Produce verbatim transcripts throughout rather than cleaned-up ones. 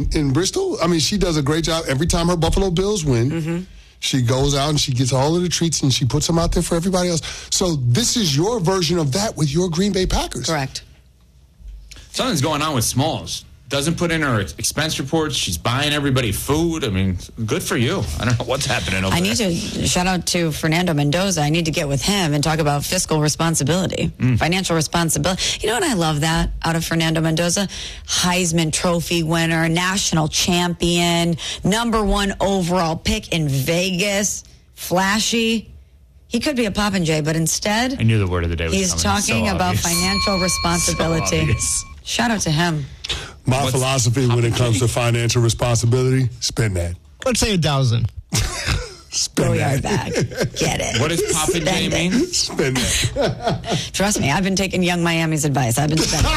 in Bristol. I mean, she does a great job every time her Buffalo Bills win. Mm-hmm. She goes out and she gets all of the treats and she puts them out there for everybody else. So this is your version of that with your Green Bay Packers. Correct. Something's going on with Smalls. Doesn't put in her expense reports. She's buying everybody food. I mean, good for you. I don't know what's happening over I there. need to shout out to Fernando Mendoza. I need to get with him and talk about fiscal responsibility, mm. financial responsibility. You know what? I love that out of Fernando Mendoza. Heisman Trophy winner, national champion, number one overall pick in Vegas, flashy. He could be a Popinjay, but instead, I knew the word of the day was he's coming. talking So about obvious. financial responsibility. So Shout out to him. My What's philosophy when it comes to financial responsibility, spend that. Let's say a thousand. Spend Go that. yard bag. Get it. What does Popinjay Spend it. mean? Spend that. Trust me, I've been taking Young Miami's advice. I've been spending.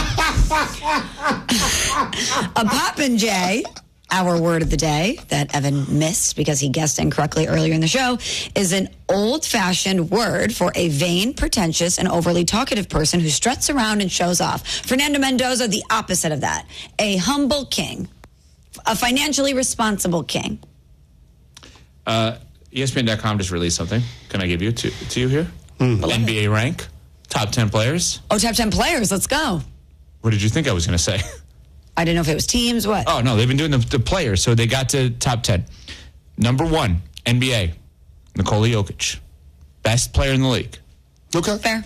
A Popinjay, our word of the day that Evan missed because he guessed incorrectly earlier in the show, is an old-fashioned word for a vain, pretentious, and overly talkative person who struts around and shows off. Fernando Mendoza, the opposite of that. A humble king. A financially responsible king. Uh, E S P N dot com just released something. Can I give you to, to you here? Mm. N B A rank, top ten players. Oh, top ten players. Let's go. What did you think I was going to say? I didn't know if it was teams. What? Oh, no, they've been doing the, the players, so they got to top ten. Number one, N B A, Nikola Jokic. Best player in the league. Okay. Fair.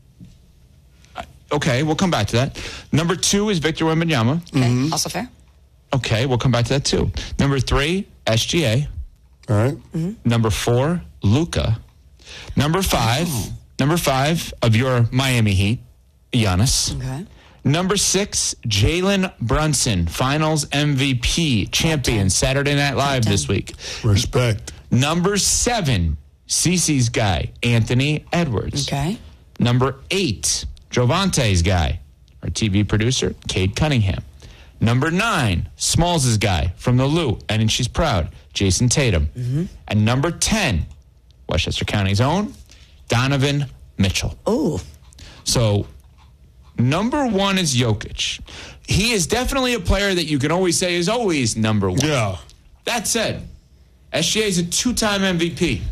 Uh, okay, we'll come back to that. Number two is Victor Wembanyama. Okay. Mm-hmm. Also fair. Okay, we'll come back to that too. Number three, S G A. All right. Mm-hmm. Number four, Luka. Number five, oh. number five of your Miami Heat, Giannis. Okay. Number six, Jalen Brunson, Finals M V P, champion, Saturday Night Live this week. Respect. Number seven, Cece's guy, Anthony Edwards. Okay. Number eight, Jovante's guy, our T V producer, Cade Cunningham. Number nine, Smalls' guy from the Lou, and she's proud, Jason Tatum. Mm-hmm. And number ten, Westchester County's own, Donovan Mitchell. Oh. So, number one is Jokic. He is definitely a player that you can always say is always number one. Yeah. That said, S G A is a two-time M V P.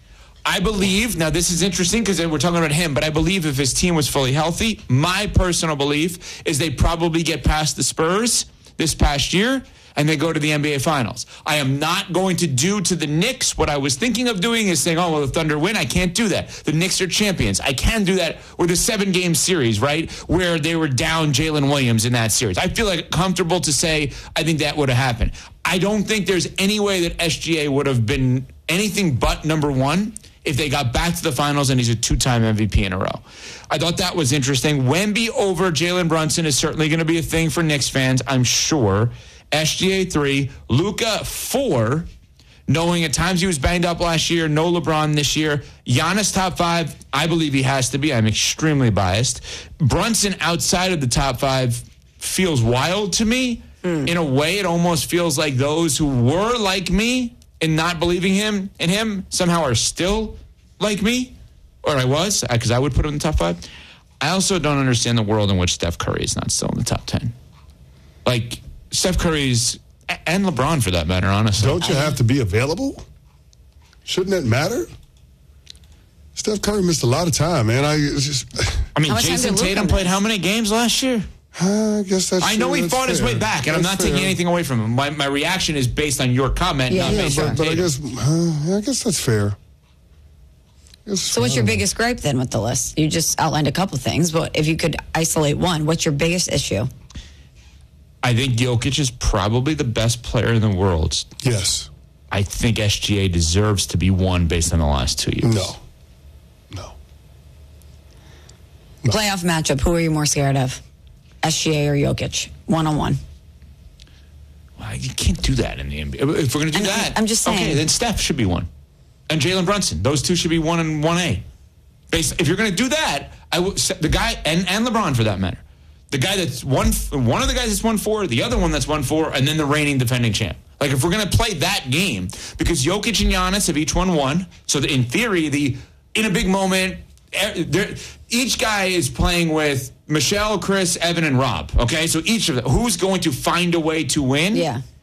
I believe, now this is interesting because we're talking about him, but I believe if his team was fully healthy, my personal belief is they probably get past the Spurs this past year and they go to the N B A Finals. I am not going to do to the Knicks what I was thinking of doing is saying, oh, well, the Thunder win. I can't do that. The Knicks are champions. I can do that with a seven-game series, right, where they were down Jalen Williams in that series. I feel like comfortable to say I think that would have happened. I don't think there's any way that S G A would have been anything but number one if they got back to the finals and he's a two-time M V P in a row. I thought that was interesting. Wemby over Jalen Brunson is certainly going to be a thing for Knicks fans, I'm sure. S G A three, Luka four, knowing at times he was banged up last year, no LeBron this year. Giannis top five, I believe he has to be. I'm extremely biased. Brunson outside of the top five feels wild to me. Mm. In a way, it almost feels like those who were like me and not believing him in him somehow are still like me, or I was, because I would put him in the top five. I also don't understand the world in which Steph Curry is not still in the top ten. Like, Steph Curry's, and LeBron for that matter, honestly. Don't you have to be available? Shouldn't that matter? Steph Curry missed a lot of time, man. I it's just. I mean, Jason Tatum played how many games last year? Uh, I guess that's. I know he fought fair. his way back, and that's I'm not fair. taking anything away from him. My my reaction is based on your comment, yeah, not yeah, based but, on but Tatum. I guess, uh, I guess that's fair. Guess, so what's your biggest gripe then with the list? You just outlined a couple things, but if you could isolate one, what's your biggest issue? I think Jokic is probably the best player in the world. Yes. I think S G A deserves to be one based on the last two years. No. No. no. Playoff matchup, who are you more scared of? S G A or Jokic? One-on-one. Well, you can't do that in the N B A. If we're going to do and that, I'm just saying. Okay, then Steph should be one. And Jalen Brunson. Those two should be one and one A. Based, if you're going to do that, I w- the guy, and, and LeBron for that matter, the guy that's one, one of the guys that's won four, the other one that's won four, and then the reigning defending champ. Like, if we're going to play that game, because Jokic and Giannis have each won one, so that in theory, the in a big moment, each guy is playing with Michelle, Chris, Evan, and Rob, okay? So each of them, who's going to find a way to win? Yeah.